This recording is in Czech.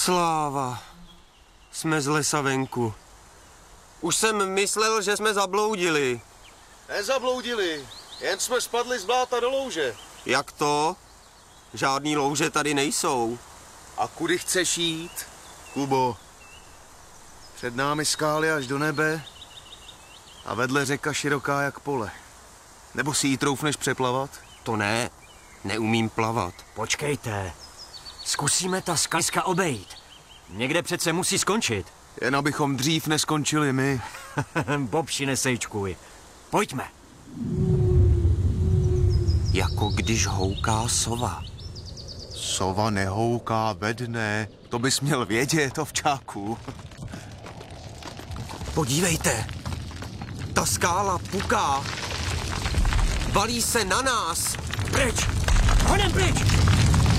Sláva. Jsme z lesa venku. Už jsem myslel, že jsme zabloudili. Nezabloudili, jen jsme spadli z bláta do louže. Jak to? Žádný louže tady nejsou. A kudy chceš jít, Kubo? Před námi skály až do nebe a vedle řeka široká jak pole. Nebo si ji troufneš přeplavat? To ne, neumím plavat. Počkejte, zkusíme ta skaliska obejít. Někde přece musí skončit. Jen abychom dřív neskončili my. Bobši, nesejčkuj. Pojďme. Jako když houká sova. Sova nehouká ve dne, to bys měl vědět, ovčáku. Podívejte, ta skála puká. Valí se na nás. Pryč! Honem pryč!